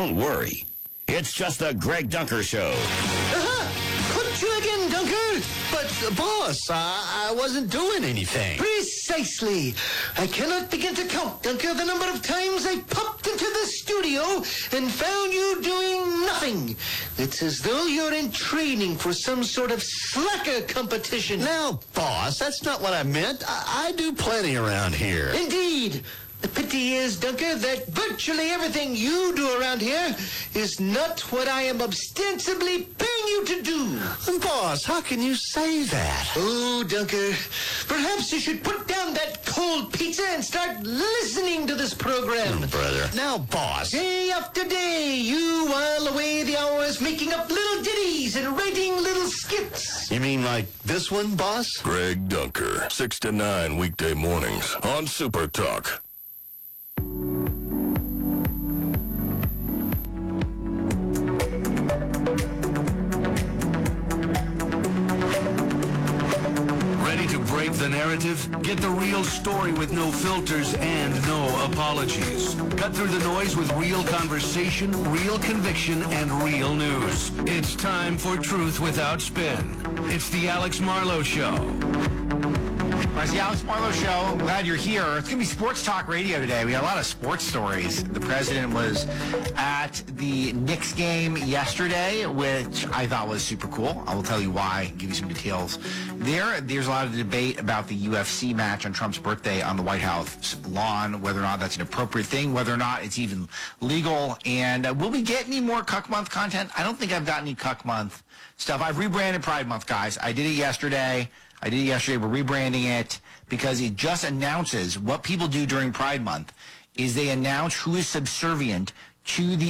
don't worry. It's just the Greg Dunker Show. Couldn't you again, Dunker? But, boss, I wasn't doing anything. Precisely. I cannot begin to count, Dunker, the number of times I popped into the studio and found you doing nothing. It's as though you're in training for some sort of slacker competition. Now, boss, that's not what I meant. I do plenty around here. Indeed. The pity is, Dunker, that virtually everything you do around here is not what I am ostensibly paying you to do. Boss, how can you say that? Oh, Dunker, perhaps you should put down that cold pizza and start listening to this program. Brother. Now, boss. Day after day, you while away the hours making up little ditties and writing little skits. You mean like this one, boss? Greg Dunker, 6 to 9 weekday mornings on Super Talk. Ready to break the narrative? Get the real story with no filters and no apologies. Cut through the noise with real conversation, real conviction, and real news. It's time for Truth Without Spin. It's the Alex Marlowe Show. It's the Alex Marlowe Show. I'm glad you're here. It's going to be Sports Talk Radio today. We got a lot of sports stories. The president was at the Knicks game yesterday, which I thought was super cool. I will tell you why, give you some details. There's a lot of debate about the UFC match on Trump's birthday on the White House lawn, whether or not that's an appropriate thing, whether or not it's even legal. And will we get any more Cuck Month content? I don't think I've got any Cuck Month stuff. I've rebranded Pride Month, guys. I did it yesterday. We're rebranding it because it just announces what people do during Pride Month is they announce who is subservient to the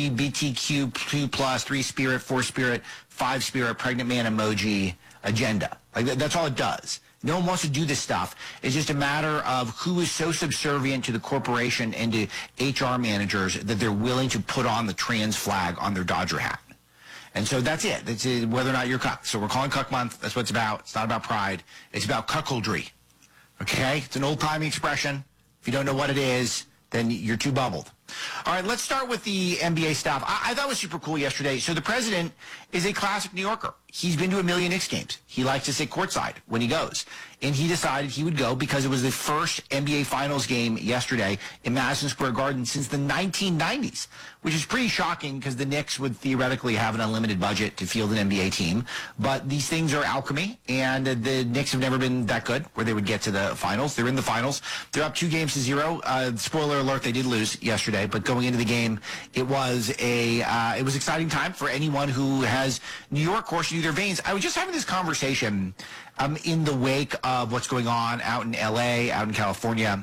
LGBTQ 2+, 3-spirit, 4-spirit, 5-spirit, pregnant man emoji agenda. Like that's all it does. No one wants to do this stuff. It's just a matter of who is so subservient to the corporation and to HR managers that they're willing to put on the trans flag on their Dodger hat. And so that's it. That's whether or not you're cuck. So we're calling Cuck Month. That's what it's about. It's not about pride. It's about cuckoldry. Okay? It's an old-timey expression. If you don't know what it is, then you're too bubbled. All right, let's start with the NBA stuff. I thought it was super cool yesterday. So the president is a classic New Yorker. He's been to a million Knicks games. He likes to sit courtside when he goes. And he decided he would go because it was the first NBA Finals game yesterday in Madison Square Garden since the 1990s, which is pretty shocking because the Knicks would theoretically have an unlimited budget to field an NBA team. But these things are alchemy, and the Knicks have never been that good where they would get to the finals. They're in the finals. They're up 2-0. Spoiler alert, they did lose yesterday. But going into the game, it was exciting time for anyone who has New York coursing through their veins. I was just having this conversation in the wake of what's going on out in L.A., out in California,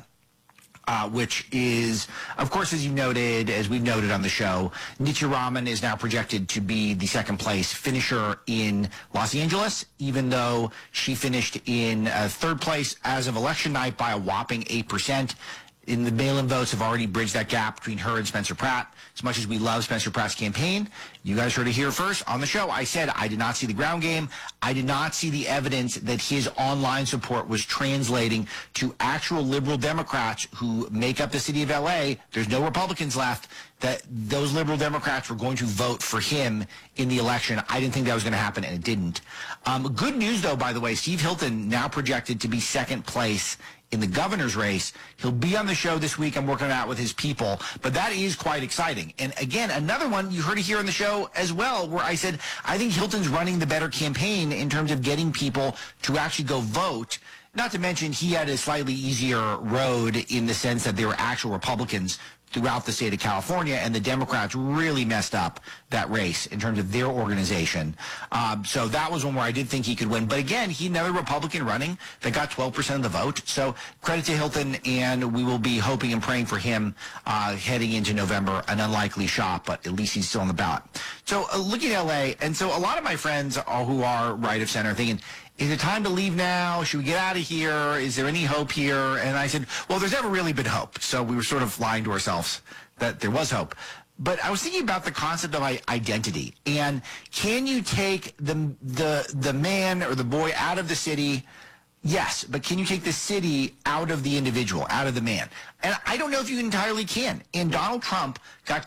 which is, of course, as we've noted on the show, Nitya Raman is now projected to be the second place finisher in Los Angeles, even though she finished in third place as of election night by a whopping 8%. In the mail-in votes have already bridged that gap between her and Spencer Pratt. As much as we love Spencer Pratt's campaign, you guys heard it here first on the show. I said I did not see the ground game. I did not see the evidence that his online support was translating to actual liberal Democrats who make up the city of L.A. There's no Republicans left. That those liberal Democrats were going to vote for him in the election. I didn't think that was going to happen, and it didn't. Good news, though, by the way, Steve Hilton now projected to be second place in the governor's race. He'll be on the show this week. I'm working it out with his people, but that is quite exciting. And again, another one, you heard it here on the show as well, where I said, I think Hilton's running the better campaign in terms of getting people to actually go vote. Not to mention he had a slightly easier road in the sense that there were actual Republicans throughout the state of California, and the Democrats really messed up that race in terms of their organization. So that was one where I did think he could win. But again, he's another Republican running that got 12% of the vote. So credit to Hilton, and we will be hoping and praying for him heading into November. An unlikely shot, but at least he's still on the ballot. So looking at L.A., and so a lot of my friends who are right of center thinking, is it time to leave now? Should we get out of here? Is there any hope here? And I said, well, there's never really been hope. So we were sort of lying to ourselves that there was hope. But I was thinking about the concept of identity. And can you take the man or the boy out of the city? Yes, but can you take the city out of the individual, out of the man? And I don't know if you entirely can. And Donald Trump got